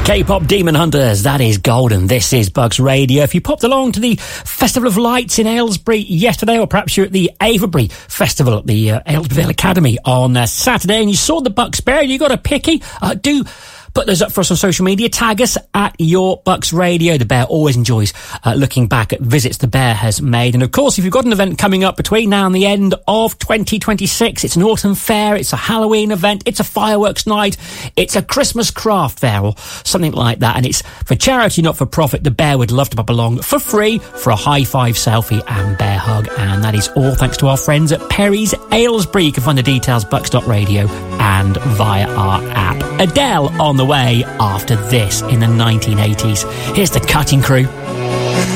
K-pop Demon Hunters, that is Golden. This is Bucks Radio. If you popped along to the Festival of Lights in Aylesbury yesterday, or perhaps you're at the Avebury Festival at the Aylesbury Academy on Saturday, and you saw the Bucks Bear, you got a picky, do put those up for us on social media. Tag us at Your Bucks Radio. The Bear always enjoys looking back at visits the Bear has made. And of course, if you've got an event coming up between now and the end of 2026, it's an autumn fair, it's a Halloween event, it's a fireworks night, it's a Christmas craft fair or something like that. And it's for charity, not for profit. The Bear would love to pop along for free for a high five selfie and bear hug. And that is all thanks to our friends at Perry's Aylesbury. You can find the details bucks.radio and via our app. Adele on the way after this in the 1980s. Here's the Cutting Crew.